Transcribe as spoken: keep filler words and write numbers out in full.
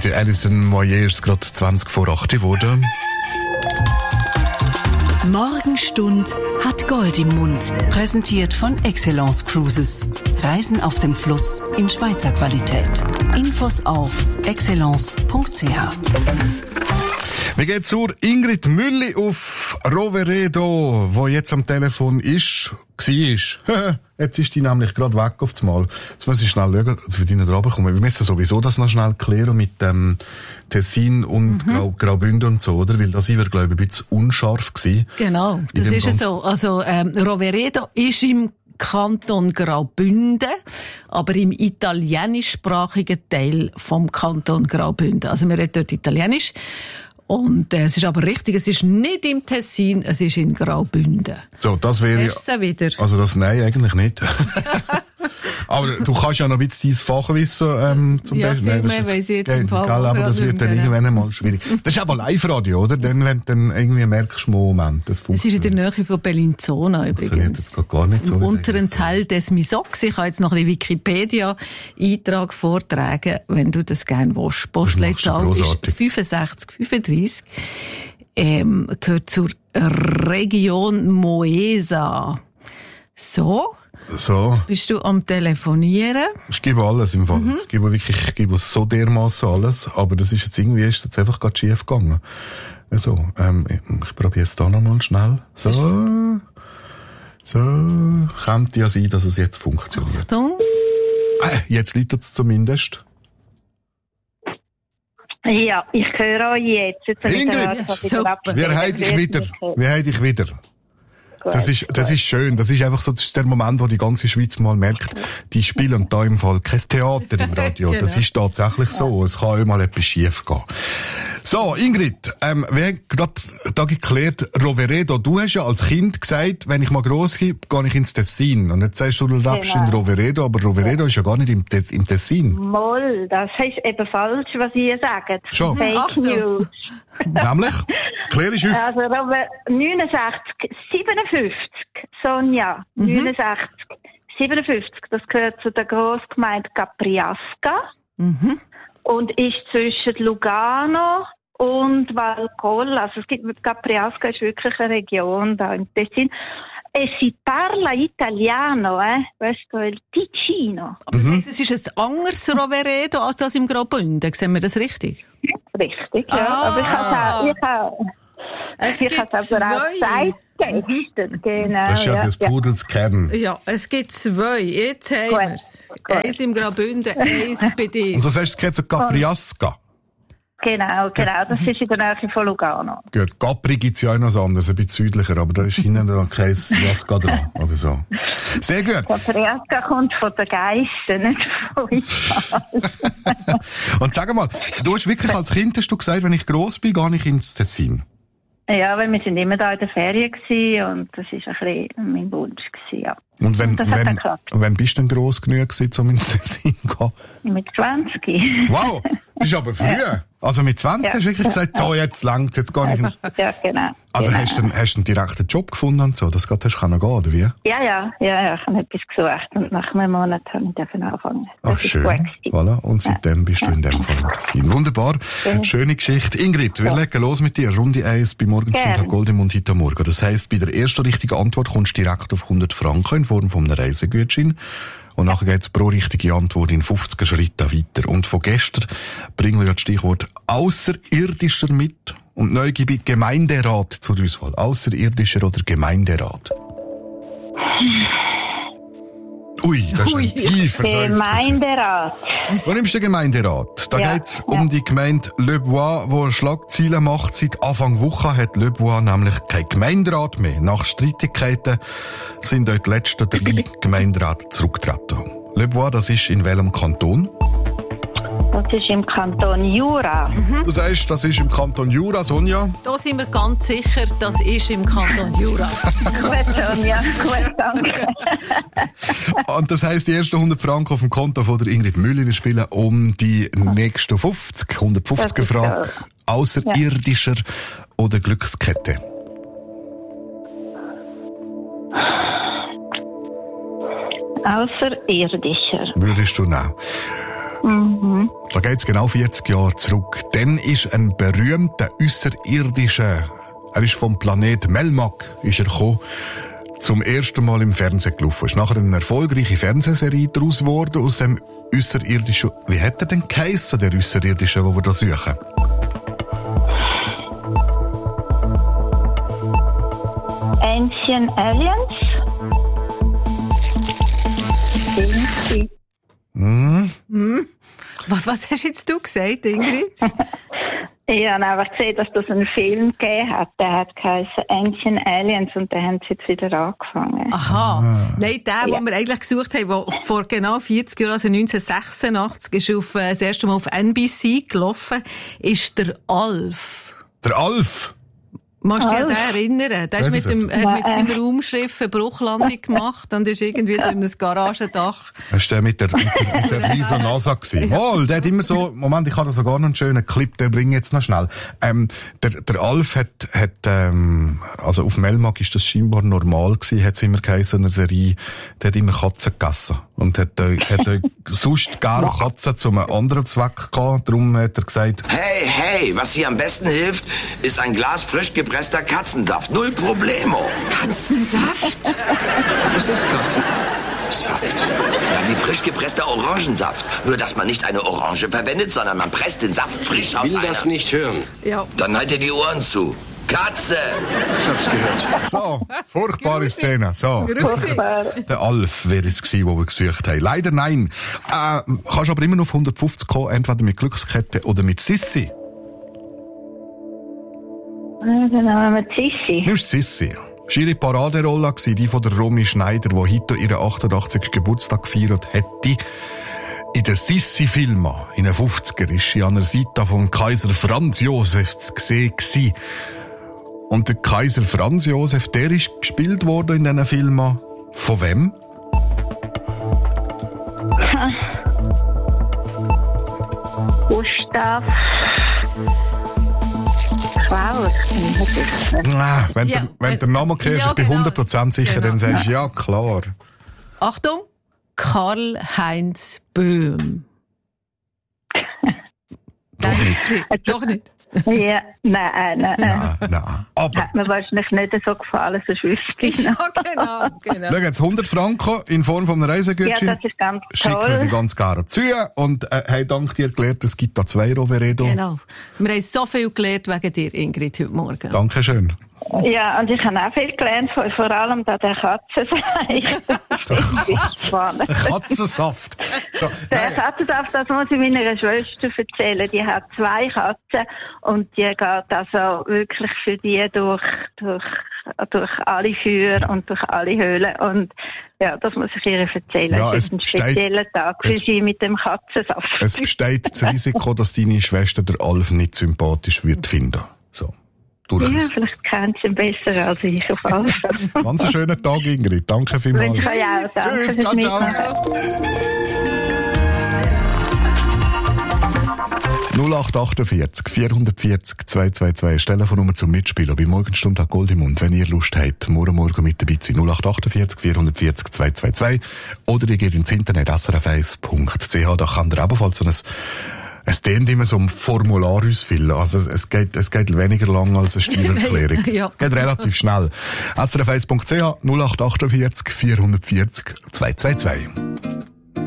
Bei der Alison Moyer ist es gerade zwanzig vor acht geworden. Morgenstund hat Gold im Mund. Präsentiert von Excellence Cruises. Reisen auf dem Fluss in Schweizer Qualität. Infos auf excellence punkt c h. Wir gehen zur Ingrid Mülli auf Roveredo, wo jetzt am Telefon ist, war. Jetzt ist die nämlich gerade weg auf das Mal. Jetzt muss ich schnell schauen, dass wir die nicht runterkommen. Wir müssen sowieso das noch schnell klären mit dem Tessin und mhm. Grau, Graubünden und so, oder? Weil das war, glaube ich, ein bisschen unscharf gewesen. Genau, das ist es so. Also, ähm, Roveredo ist im Kanton Graubünden, aber im italienischsprachigen Teil vom Kanton Graubünden. Also, wir reden dort Italienisch. Und äh, es ist aber richtig, es ist nicht im Tessin, es ist in Graubünden. So, das wäre ja wieder. Also das nein, eigentlich nicht. Aber du kannst ja noch ein bisschen dein Fachwissen ähm, zum ja, Beispiel. Ja, viel mehr weiss ich jetzt im Fall. Aber das wird dann irgendwann einmal schwierig. Das ist aber Live-Radio, oder? Dann, wenn du dann irgendwie merkst, Moment, das funktioniert. Es ist in der Nähe von Bellinzona übrigens. Das geht gar nicht so. Im unteren Teil des Misox. Ich habe jetzt noch ein Wikipedia-Eintrag vortragen, wenn du das gerne willst. Postleitzahl ist fünfundsechzig fünfunddreißig. Ähm, gehört zur Region Moesa. So. So. Bist du am Telefonieren? Ich gebe alles im Fall. Mhm. Ich gebe wirklich, ich gebe so dermaßen alles. Aber das ist jetzt irgendwie, ist jetzt einfach gerade schief gegangen. Also, ähm, ich, ich probiere es da nochmal schnell. So. So. Könnte ja sein, dass es jetzt funktioniert. Achtung. Äh, jetzt liegt es zumindest. Ja, ich höre euch jetzt. jetzt Ingrid, super. Wir haben dich wieder. Wir haben dich wieder. Das ist, das ist schön. Das ist einfach so, das ist der Moment, wo die ganze Schweiz mal merkt, die spielen da im Fall kein Theater im Radio. Genau. Das ist tatsächlich so. Es kann auch mal etwas schief gehen. So, Ingrid, ähm, wir haben gerade da geklärt, Roveredo, du hast ja als Kind gesagt, wenn ich mal gross bin, gehe ich ins Tessin. Und jetzt sagst du, du lebst genau. in Roveredo, aber Roveredo ja. ist ja gar nicht im, Te- im Tessin. Moll, das ist eben falsch, was ihr sagt. Schon. Fake Achtung. News. Nämlich? Klär ich auf. Also, neunundsechzig, siebenundfünfzig, Sonja, mhm. neunundsechzig, siebenundfünfzig, das gehört zu der Grossgemeinde Capriasca. Mhm. Und ist zwischen Lugano und Valcolla. Also es gibt, Capriasca ist wirklich eine Region da im Tessin. E si parla italiano, eh? Questo è il Ticino. Aber das heisst, es ist ein anderes Roveredo als das im Graubünden. Sehen wir das richtig? Richtig, ja. Ah. Aber ich habe ich habe es ich gibt habe aber auch zwei. Zeittexte, genau. Das ist ja, ja des Pudels Kern. Ja, es gibt zwei. Jetzt haben wir es. Eins im Graubünden, eins bei dir. Und das heißt, es geht zu Capriasca. Genau, genau. Das ist in der Nähe von Lugano. Gut, Capri gibt's ja auch noch anderes, ein bisschen südlicher, aber da ist hinten noch kein Jasca dran, oder so. Sehr gut. Capriasca kommt von den Geissen, nicht von Italien. Und sag mal, du hast wirklich als Kind, hast du gesagt, wenn ich gross bin, gehe ich ins Tessin. Ja, weil wir sind immer da in der Ferien gewesen und das war ein bisschen mein Wunsch gewesen, ja. Und wenn, wenn, wenn bist du denn gross genug gewesen, um ins Tessin zu gehen? Mit zwanzig. Wow, das ist aber früh. Ja. Also mit zwanzig ja. hast du wirklich gesagt, so, jetzt langt's, jetzt gar nicht. Ja, genau. Also genau. hast du einen, hast du einen direkten Job gefunden und so, das hast du können gehen, oder wie? Ja, ja, ja, ja, ich habe etwas gesucht und nach einem Monat habe ich angefangen. Ach, schön. Voilà. Und seitdem ja. bist du in dem Fall im Tessin. Wunderbar. Ja. Schöne Geschichte. Ingrid, wir ja. legen los mit dir. Runde eins bei Morgenstund Herr Gold im Mund heute Morgen. Das heisst, bei der ersten richtigen Antwort kommst du direkt auf hundert Franken in Form von einem Reisegutschein. Und nachher geht's pro richtige Antwort in fünfzig Schritten weiter. Und von gestern bringen wir ja das Stichwort außerirdischer mit. Und neu gebe ich Gemeinderat zur Auswahl. Außerirdischer oder Gemeinderat? Ui, das ist ein tiefer Gemeinderat. Du nimmst den Gemeinderat. Da ja, geht's um ja. die Gemeinde Le Bois, die Schlagzeilen macht. Seit Anfang Woche hat Le Bois nämlich kein Gemeinderat mehr. Nach Streitigkeiten sind dort die letzten drei Gemeinderäte zurückgetreten. Le Bois, das ist in welchem Kanton? Das ist im Kanton Jura. Mhm. Du sagst, das ist im Kanton Jura, Sonja? Da sind wir ganz sicher, das ist im Kanton Jura. Gut, Sonja. Gut, danke. Und das heisst, die ersten hundert Franken auf dem Konto von der Ingrid Mülli. Wir spielen um die nächsten fünfzig, hundertfünfziger Frage. Außerirdischer ja. oder Glückskette? Außerirdischer. Würdest du nehmen? Mhm. Da geht's genau vierzig Jahre zurück. Dann ist ein berühmter Außerirdischer, er ist vom Planet Melmac, ist er gekommen, zum ersten Mal im Fernsehen gelaufen. Ist nachher eine erfolgreiche Fernsehserie daraus geworden, aus dem Außerirdischen. Wie hat er denn geheissen, der Außerirdische, den wir da suchen? Ancient Aliens? Hm? Hm? Was, was hast jetzt du gesagt, Ingrid? Ich habe einfach gesehen, dass das einen Film gegeben hat. Der hat geheißen Ancient Aliens und den haben sie jetzt wieder angefangen. Aha. Ah. Nein, der, ja. den wir eigentlich gesucht haben, der vor genau vierzig Jahren, also neunzehnhundertsechsundachtzig, ist auf, äh, das erste Mal auf N B C gelaufen, ist der Alf. Der Alf? Magst du dich an den erinnern? Der ist mit, dem, hat mit seinem Raumschiff eine Bruchlandung gemacht und ist irgendwie durch ein Garagendach. Das war der mit der, mit der, mit der riesen NASA gewesen. Mal, der hat immer so, Moment, ich habe da sogar noch einen schönen Clip, den bringe ich jetzt noch schnell. Ähm, der, der Alf hat, hat, ähm, also auf Melmac ist das scheinbar normal gewesen, hat es immer geheißen, in einer Serie, der hat immer Katzen gegessen. Und hat, äh, hat äh, sonst gerne Katzen zu einem anderen Zweck gehabt. Darum hat er gesagt, hey, hey, was hier am besten hilft, ist ein Glas frisch gepresster Katzensaft. Null Problemo. Katzensaft? Was ist Katzensaft? Ja, wie frisch gepresster Orangensaft. Nur, dass man nicht eine Orange verwendet, sondern man presst den Saft frisch aus Ich will einer... das nicht hören. Ja. Dann haltet die Ohren zu. Katze! Ich hab's gehört. so, furchtbare Szene. So. Der Alf wäre es gewesen, den wir gesucht haben. Leider nein. Äh, kannst aber immer noch auf hundertfünfzig kommen, entweder mit Glückskette oder mit Sissi. Dann nehmen wir Sissi. Nimmst Sissi. Das war ihre Paraderolle, die von der Romy Schneider, die heute ihren achtundachtzigsten Geburtstag gefeiert hätte. In den Sissi-Filmen, in den fünfziger, war sie an der Seite von Kaiser Franz Josef zu sehen. Und der Kaiser Franz Josef, der ist gespielt worden in diesen Filmen. Von wem? Gustav Klauer. Ah, wenn Ja, der, wenn wenn- der Name kennst, ja, ich bin genau. hundert Prozent sicher, Genau. dann sagst du, ja, klar. Achtung, Karl-Heinz Böhm. Doch nicht. Doch nicht. Ja, nein, nein, nein. Nein, nein. Aber, Hat mir wahrscheinlich nicht so gefallen, so wüsste Ja, genau, genau. schau jetzt, hundert Franken in Form von einem Ja, Reisegutschein. das ist ganz Schicken wir toll. die ganz gerne zu. Und, äh, hey, dank dir gelernt, es gibt da zwei Roveredo. Genau. Wir haben so viel gelernt wegen dir, Ingrid, heute Morgen. Dankeschön. Ja, und ich habe auch viel gelernt, vor, vor allem da der Katzensaft. Das finde ich spannend. Katzensaft. So, Der nein. Katzensaft, das muss ich meiner Schwester erzählen. Die hat zwei Katzen und die geht also wirklich für die durch, durch, durch alle Feuer und durch alle Höhlen. Und ja, das muss ich ihr erzählen. Ja, es es ist ein besteht- spezieller Tag für es- sie mit dem Katzensaft. Es besteht das Risiko, dass deine Schwester der Alf nicht sympathisch wird finden. So. Ja, Durchaus. vielleicht kennt sie ihn besser als ich auf alle Fälle. Ganz einen schönen Tag, Ingrid. Danke vielmals. Wünsche euch auch. Danke Tschüss, fürs ciao, ciao. Mitmachen. null acht achtundvierzig vierhundertvierzig zweihundertzweiundzwanzig ist die Telefonnummer zum Mitspielen bei Morgenstunde an Gold im Mund. Wenn ihr Lust habt, morgen morgen mit dabei zu sein. null acht achtundvierzig vierhundertvierzig zweihundertzweiundzwanzig oder ihr geht ins Internet s r f eins punkt c h. Da kann ihr ebenfalls so ein Es dient immer so ein Formular ausfüllen. Also es, es, geht, es geht weniger lang als eine Steuererklärung. Ja. Geht relativ schnell. s r f eins punkt c h null acht achtundvierzig vierhundertvierzig zweihundertzweiundzwanzig.